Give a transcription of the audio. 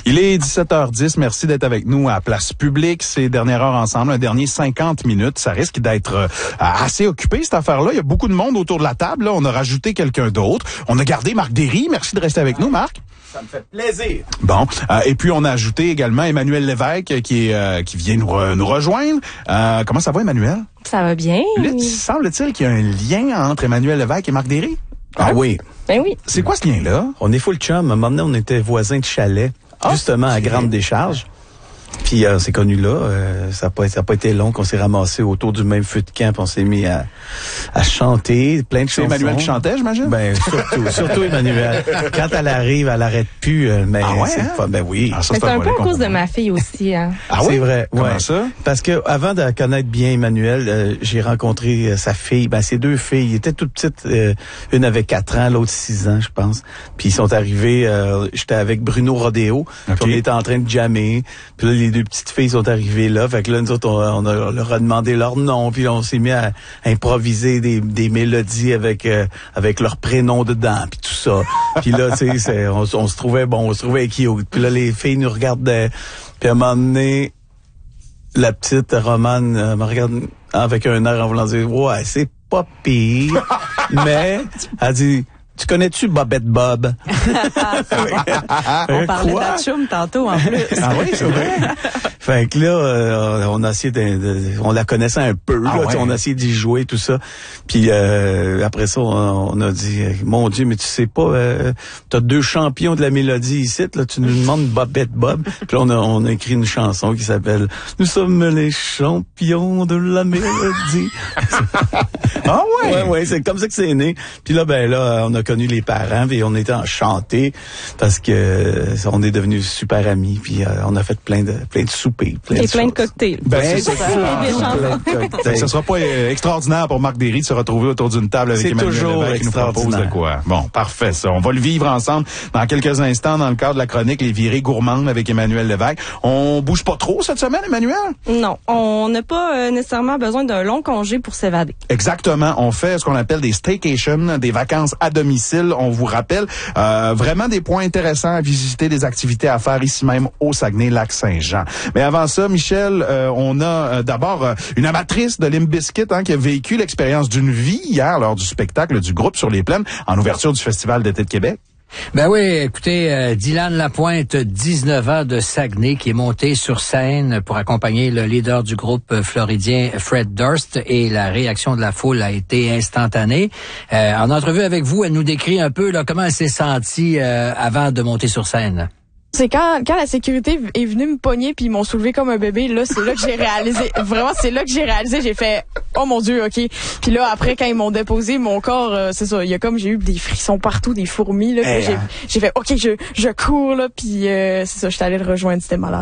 Il est 17h10. Merci d'être avec nous à Place Publique. C'est dernière heure ensemble, un dernier 50 minutes. Ça risque d'être assez occupé, cette affaire-là. Il y a beaucoup de monde autour de la table. Là. On a rajouté quelqu'un d'autre. On a gardé Marc Derry. Merci de rester avec nous, Marc. Ça me fait plaisir. Bon, et puis on a ajouté également Emmanuel Lévesque qui vient nous rejoindre. Comment ça va, Emmanuel? Ça va bien. Là, semble-t-il qu'il y a un lien entre Emmanuel Lévesque et Marc Derry? Ah oui. Ben oui. C'est quoi ce lien-là? On est full chum. À un moment donné, on était voisins de chalet, justement à Grande Décharge. Puis on s'est connus là. Ça a pas été long qu'on s'est ramassés autour du même feu de camp. On s'est mis à chanter plein de chansons. C'est Emmanuel qui chantait, j'imagine? Ben surtout Emmanuel. Quand elle arrive, elle arrête plus. Mais c'est pas. Ben oui. Ça, c'est un peu à cause de ma fille aussi. Hein. Ah c'est oui? vrai. Comment ça? Parce que avant de connaître bien Emmanuel, j'ai rencontré sa fille. Ben ses deux filles. Ils étaient toutes petites. Une avait 4 ans, l'autre 6 ans, je pense. Puis ils sont arrivés. J'étais avec Bruno Rodeo. Puis on était en train de jammer. Puis là, les deux petites filles sont arrivées là. Fait que là, nous autres, on leur a demandé leur nom. Puis on s'est mis à improviser des mélodies avec leur prénom dedans. Puis tout ça. Puis là, tu sais, on se trouvait cute. Puis là, les filles nous regardaient. Puis à un moment donné, la petite Romane me regarde avec un air en voulant dire « Ouais, c'est pas pire. » Mais elle dit « Tu connais-tu Bobette Bob? » On parlait d'Atchoum tantôt, en plus. Ah oui, c'est vrai. Fait que là, on a essayé on la connaissait un peu, là, ouais. On a essayé d'y jouer, tout ça. Puis après ça, on a dit, mon Dieu, mais tu sais pas, t'as 2 champions de la mélodie ici, là, tu nous demandes Bobette Bob. Puis là, on a écrit une chanson qui s'appelle « Nous sommes les champions de la mélodie. » Ah ouais? Ouais, c'est comme ça que c'est né. Puis là, on a connu les parents, puis on était enchantés parce que on est devenus super amis, puis on a fait plein de soupers, plein de cocktails. C'est ça. Ça sera pas extraordinaire pour Marc Derry de se retrouver autour d'une table avec Emmanuel Lévesque qui nous propose de quoi. Bon, parfait ça. On va le vivre ensemble dans quelques instants dans le cadre de la chronique Les virées gourmandes avec Emmanuel Lévesque. On bouge pas trop cette semaine, Emmanuel? Non, on n'a pas nécessairement besoin d'un long congé pour s'évader. Exactement. On fait ce qu'on appelle des staycations, des vacances à domicile. On vous rappelle vraiment des points intéressants à visiter, des activités à faire ici même au Saguenay-Lac-Saint-Jean. Mais avant ça, Michel, on a d'abord une amatrice de Limp Bizkit qui a vécu l'expérience d'une vie hier lors du spectacle du groupe sur les plaines en ouverture du Festival d'été de Québec. Ben oui, écoutez, Dylan Lapointe, 19 ans de Saguenay, qui est monté sur scène pour accompagner le leader du groupe floridien Fred Durst, et la réaction de la foule a été instantanée. En entrevue avec vous, elle nous décrit un peu là, comment elle s'est sentie avant de monter sur scène. C'est quand la sécurité est venue me pogner puis ils m'ont soulevé comme un bébé, là, c'est là que j'ai réalisé. Vraiment, c'est là que j'ai réalisé, j'ai fait oh mon Dieu, OK. Puis là après quand ils m'ont déposé, mon corps c'est ça, j'ai eu des frissons partout, des fourmis là, j'ai fait OK, je cours là puis c'est ça, j'étais allée le rejoindre, c'était malade.